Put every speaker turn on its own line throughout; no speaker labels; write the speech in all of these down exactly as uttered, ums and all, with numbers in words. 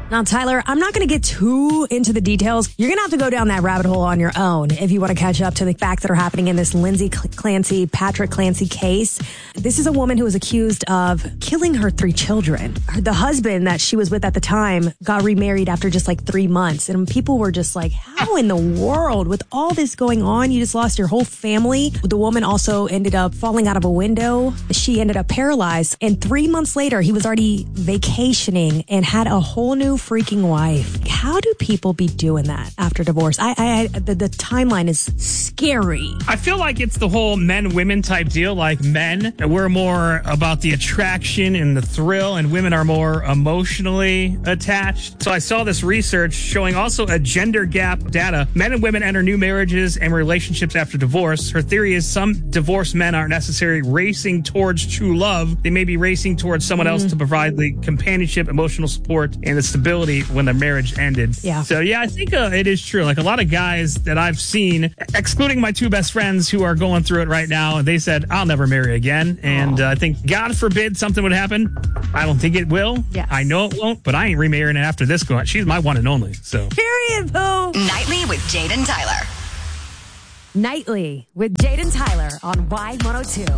Now, Tyler, I'm not going to get too into the details. You're going to have to go down that rabbit hole on your own if you want to catch up to the facts that are happening in this Lindsay Clancy, Patrick Clancy case. This is a woman who was accused of killing her three children. The husband that she was with at the time got remarried after just like three months. And people were just like, how in the world, with all this going on, you just lost your whole family? The woman also ended up falling out of a window. She ended up paralyzed. And three months later, he was already vacationing and had a whole new freaking wife. How do people be doing that after divorce? I, I, I the, the timeline is scary.
I feel like it's the whole men-women type deal. Like men, we're more about the attraction and the thrill, and women are more emotionally attached. So I saw this research showing also a gender gap data. Men and women enter new marriages and relationships after divorce. Her theory is some divorced men aren't necessarily racing towards true love. They may be racing towards someone mm. else to provide the companionship, emotional support, and the stability when their marriage ended.
Yeah.
So yeah, I think uh, it is true. Like a lot of guys that I've seen, excluding my two best friends who are going through it right now, they said, I'll never marry again. And uh, I think, God forbid something would happen. I don't think it will.
Yes.
I know it won't, but I ain't remarrying after this going. She's my one and only. So.
Period, boo.
Nightly with Jade and Tyler.
Nightly with Jade and Tyler on Y one oh two.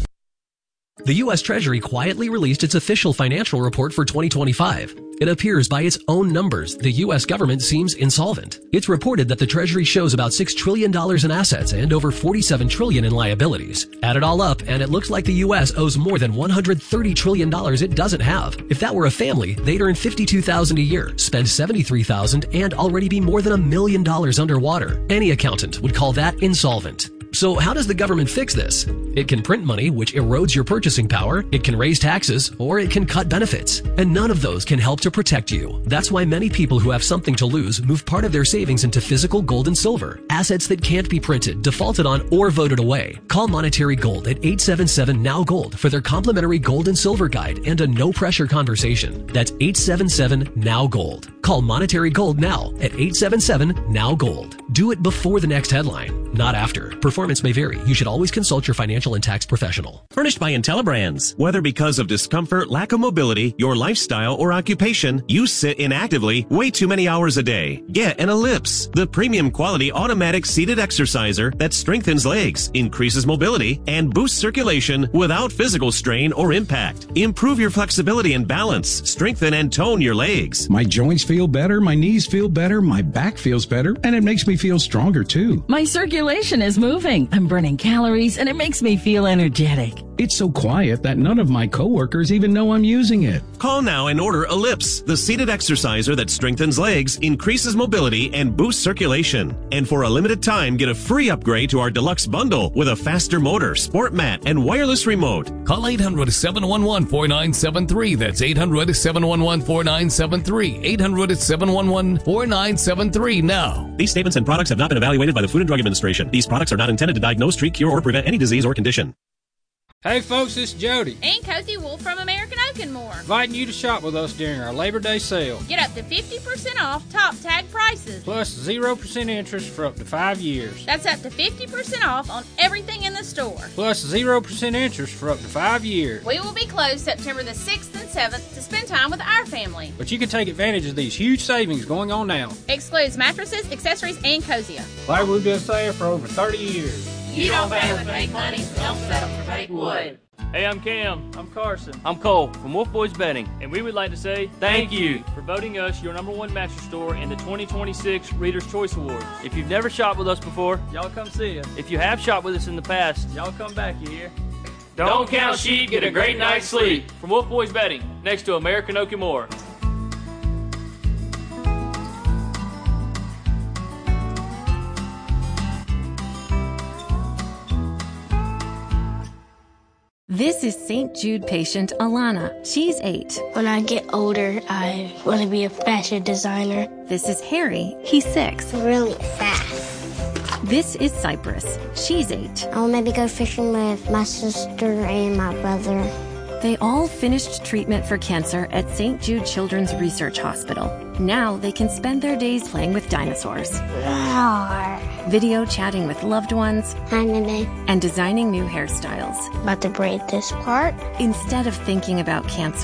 The U S Treasury quietly released its official financial report for twenty twenty-five. It appears by its own numbers, the U S government seems insolvent. It's reported that the Treasury shows about six trillion dollars in assets and over forty-seven trillion dollars in liabilities. Add it all up, and it looks like the U S owes more than one hundred thirty trillion dollars it doesn't have. If that were a family, they'd earn fifty-two thousand dollars a year, spend seventy-three thousand dollars, and already be more than a million dollars underwater. Any accountant would call that insolvent. So how does the government fix this? It can print money, which erodes your purchasing power. It can raise taxes, or it can cut benefits. And none of those can help to protect you. That's why many people who have something to lose move part of their savings into physical gold and silver, assets that can't be printed, defaulted on, or voted away. Call Monetary Gold at eight seven seven N O W Gold for their complimentary gold and silver guide and a no-pressure conversation. That's eight seven seven N O W Gold. Call Monetary Gold now at eight seven seven N O W Gold. Do it before the next headline, not after. Performance may vary. You should always consult your financial and tax professional.
Furnished by IntelliBrands. Whether because of discomfort, lack of mobility, your lifestyle, or occupation, you sit inactively way too many hours a day. Get an Ellipse, the premium quality automatic seated exerciser that strengthens legs, increases mobility, and boosts circulation without physical strain or impact. Improve your flexibility and balance. Strengthen and tone your legs.
My joints feel better, my knees feel better, my back feels better, and it makes me feel stronger too.
My circulation is moving. I'm burning calories, and it makes me feel energetic.
It's so quiet that none of my coworkers even know I'm using it.
Call now and order Ellipse, the seated exerciser that strengthens legs, increases mobility, and boosts circulation. And for a limited time, get a free upgrade to our deluxe bundle with a faster motor, sport mat, and wireless remote.
Call eight hundred, seven one one, four nine seven three. That's eight hundred, seven one one, four nine seven three. eight hundred, seven one one, four nine seven three now.
These statements and products have not been evaluated by the Food and Drug Administration. These products are not intended to diagnose, treat, cure, or prevent any disease or condition.
Hey folks, it's Jody
and Cozy Wolf from American Oak and More,
inviting you to shop with us during our Labor Day sale.
Get up to fifty percent off top tag prices.
Plus zero percent interest for up to five years.
That's up to fifty percent off on everything in the store.
Plus zero percent interest for up to five years.
We will be closed September the sixth and seventh to spend time with our family.
But you can take advantage of these huge savings going on now.
Excludes mattresses, accessories, and Cosia.
Like we've been saying for over thirty years.
You don't pay with fake money, don't settle for fake wood.
Hey, I'm Cam.
I'm Carson.
I'm Cole from Wolf Boys Betting. And we would like to say
thank you
for voting us your number one mattress store in the twenty twenty-six Reader's Choice Awards.
If you've never shopped with us before,
y'all come see us.
If you have shopped with us in the past,
y'all come back, you hear?
Don't, Don't count sheep, get a great night's sleep.
From Wolf Boys Betting, next to American Oak and More.
This is Saint Jude patient Alana. She's eight.
When I get older, I want to be a fashion designer.
This is Harry. He's six.
Really fast.
This is Cypress. She's eight.
I'll maybe go fishing with my sister and my brother.
They all finished treatment for cancer at Saint Jude Children's Research Hospital. Now they can spend their days playing with dinosaurs.
Roar.
Video chatting with loved ones.
Hi, Mimi.
And designing new hairstyles.
About to braid this part.
Instead of thinking about cancer.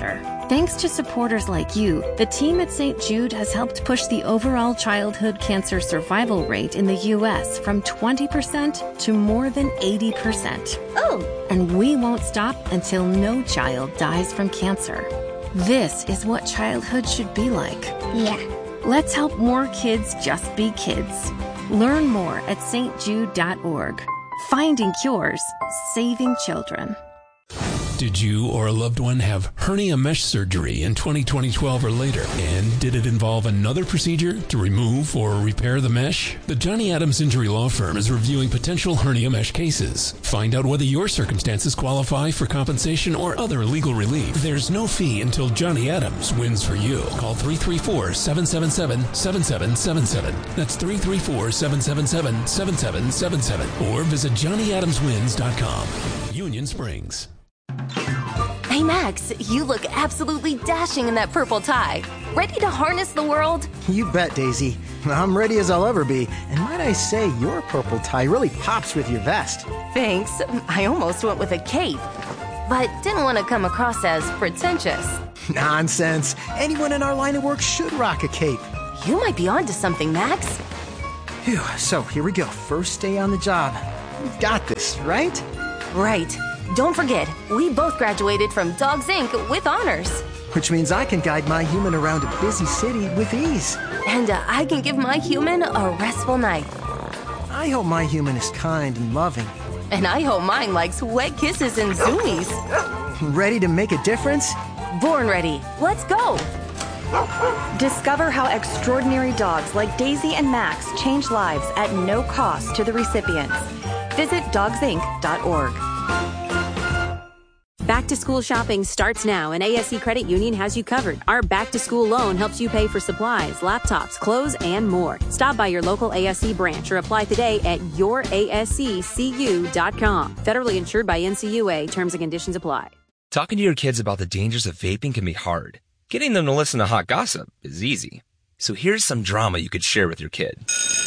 Thanks to supporters like you, the team at Saint Jude has helped push the overall childhood cancer survival rate in the U S from twenty percent to more than eighty percent.
Oh!
And we won't stop until no child dies from cancer. This is what childhood should be like.
Yeah.
Let's help more kids just be kids. Learn more at s t jude dot org. Finding cures, saving children.
Did you or a loved one have hernia mesh surgery in twenty twenty, twelve or later? And did it involve another procedure to remove or repair the mesh? The Johnny Adams Injury Law Firm is reviewing potential hernia mesh cases. Find out whether your circumstances qualify for compensation or other legal relief. There's no fee until Johnny Adams wins for you. Call three three four, seven seven seven, seven seven seven seven. That's three three four, seven seven seven, seven seven seven seven. Or visit johnny adams wins dot com. Union Springs.
Hey, Max, you look absolutely dashing in that purple tie. Ready to harness the world?
You bet, Daisy. I'm ready as I'll ever be. And might I say, your purple tie really pops with your vest.
Thanks. I almost went with a cape, but didn't want to come across as pretentious.
Nonsense. Anyone in our line of work should rock a cape.
You might be onto something, Max.
Phew, so here we go. First day on the job. We've got this, right?
Right. Don't forget, we both graduated from Dogs Incorporated with honors.
Which means I can guide my human around a busy city with ease.
And uh, I can give my human a restful night.
I hope my human is kind and loving.
And I hope mine likes wet kisses and zoomies.
Ready to make a difference?
Born ready. Let's go.
Discover how extraordinary dogs like Daisy and Max change lives at no cost to the recipients. Visit dogs inc dot org.
Back to school shopping starts now, and A S C Credit Union has you covered. Our back to school loan helps you pay for supplies, laptops, clothes, and more. Stop by your local A S C branch or apply today at your a s c c u dot com. Federally insured by N C U A. Terms and conditions apply.
Talking to your kids about the dangers of vaping can be hard. Getting them to listen to hot gossip is easy. So here's some drama you could share with your kid.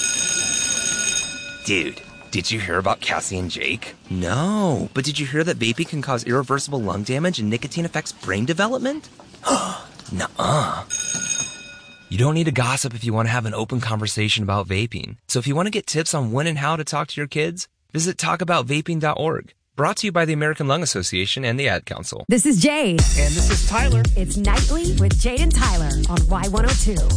Dude, did you hear about Cassie and Jake? No, but did you hear that vaping can cause irreversible lung damage and nicotine affects brain development? Nuh-uh. You don't need to gossip if you want to have an open conversation about vaping. So if you want to get tips on when and how to talk to your kids, visit talk about vaping dot org. Brought to you by the American Lung Association and the Ad Council.
This is Jade.
And this is Tyler.
It's Nightly with Jade and Tyler on Y one oh two.